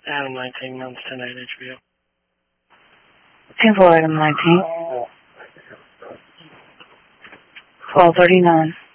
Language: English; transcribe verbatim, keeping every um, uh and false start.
Adam nineteen, months ten eight H B O. ten four, Adam nineteen. twelve thirty-nine.